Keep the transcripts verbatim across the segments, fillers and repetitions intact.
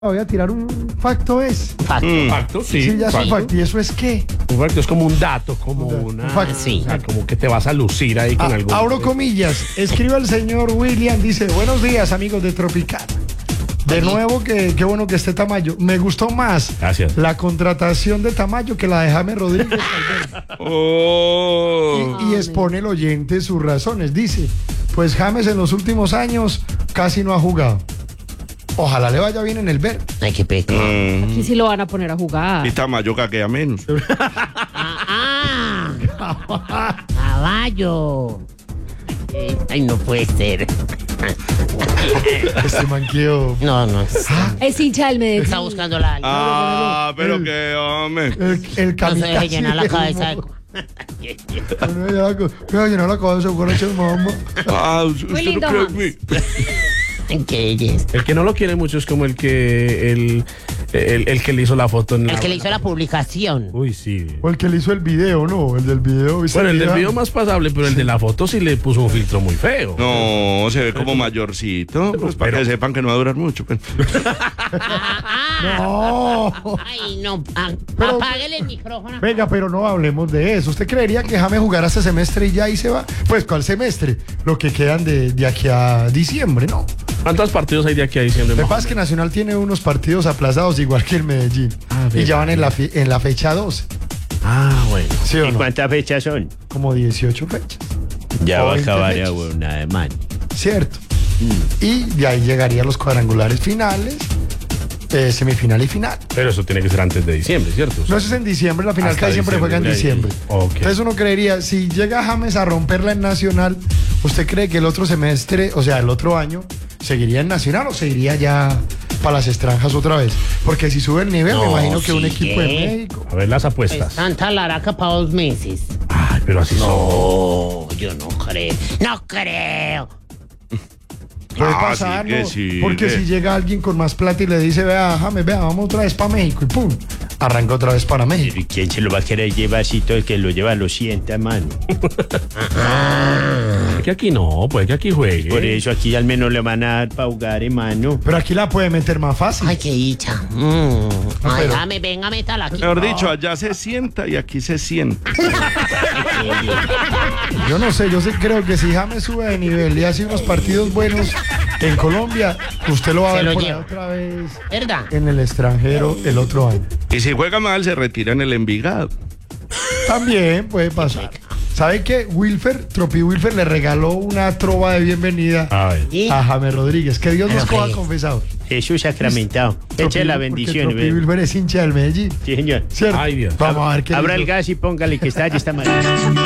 Voy a tirar un facto es. Facto. Mm. Facto, sí. Sí, ya es un facto. facto. ¿Y eso es qué? Un facto es como un dato, como Un dato, una. un facto. Sí. Como que te vas a lucir ahí con Ah, algo. abro comillas. Escribe el señor William. Dice: buenos días, amigos de Tropical. De nuevo, que qué bueno que esté Tamayo. Me gustó más Gracias. la contratación de Tamayo que la de James Rodríguez. Oh. y, y expone el oyente sus razones. Dice: pues James en los últimos años casi no ha jugado. Ojalá le vaya bien en el ver. Ay, qué peco. Mm. Aquí sí lo van a poner a jugar. Y Tamayo caquea menos. ¡Ah! ¡Caballo! Eh, Ay, no puede ser. Este manqueo. No, no. Es hincha del Medellín. Está buscando la. Ah, pero que hombre. El, el No se deje kamikaze llenar la del cabeza de. humor. Me voy a llenar la cabeza con ese mamá. Ah, usted Muy no lindo, cree en Hans. mí. ¿Qué belleza? El que no lo quiere mucho es como el que. El, el, el que le hizo la foto en la. El que le hizo la publicación. Uy, sí. O el que le hizo el video, ¿no? El del video. ¿viste Bueno, el del video? video más pasable, pero el de la foto sí le puso un filtro muy feo. No, se ve como mayorcito. Pues para que sepan que no va a durar mucho. Pues. No. Ay, no. ah, Pero- Apáguele el micrófono. Venga, pero no hablemos de eso. ¿Usted creería que James jugará este semestre y ya ahí se va? Pues, ¿cuál semestre? Lo que quedan de, de aquí a diciembre, ¿no? ¿Cuántos partidos hay de aquí a diciembre? Lo que más o pasa es que Nacional tiene unos partidos aplazados igual que el Medellín. Ah, y bien. ya van en la, fi- en la fecha doce. menos? Ah, bueno. ¿Sí o ¿Y no? cuántas fechas son? Como dieciocho fechas. Ya O va a veinte acabar fechas. ya, güey, nada de man. Cierto. Y de ahí llegarían los cuadrangulares finales, eh, semifinal y final. Pero eso tiene que ser antes de diciembre, ¿cierto? O sea, No, eso es en diciembre, la final Hasta casi siempre juega en diciembre. diciembre. Ok. Entonces uno creería, si llega James a romperla en Nacional, ¿usted cree que el otro semestre, o sea, el otro año, seguiría en Nacional o seguiría ya para las extranjas otra vez? Porque si sube el nivel, me No, imagino que un sigue. equipo de México. A ver las apuestas. Santa Laraca para dos meses. Ay, pero así son. No, yo no creo. No creo. Puede Ah, pasar, sí que ¿no? sí, Porque que- si llega alguien con más plata y le dice, vea, James, vea, vamos otra vez para México y pum, arranca otra vez para México. ¿Y quién se lo va a querer llevar si todo el que lo lleva lo sienta, mano? Puede que aquí no, puede que aquí juegue. Por eso aquí al menos le van a dar para jugar, hermano. Pero aquí la puede meter más fácil. Ay, qué dicha. Mm. Ay, pero- dame, venga, métala aquí. Mejor dicho, allá se sienta y aquí se sienta. Yo no sé, yo sí creo que si James sube de nivel y hace unos partidos buenos en Colombia, usted lo va a Se ver lo por ahí lleva. otra vez ¿Verdad? en el extranjero el otro año. Y si juega mal, se retira en el Envigado. También puede pasar. ¿Sabe qué? Wilfer, Tropi Wilfer le regaló una trova de bienvenida Ay. ¿Y? a James Rodríguez. Que Dios nos Pero coja que- confesados. Jesús sacramentado. Eche la bendición, Tropi ve. Wilfer es hincha del Medellín. Sí, señor. ¿Cierto? Ay, Dios. Vamos a ver qué Abra le el hizo. gas y póngale que está allí esta mañana.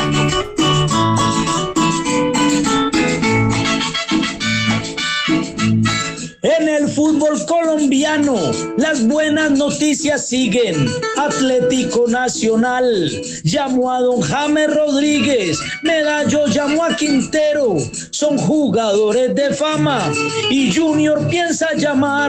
En el fútbol colombiano, las buenas noticias siguen. Atlético Nacional llamó a don James Rodríguez, Medallo llamó a Quintero, son jugadores de fama y Junior piensa llamar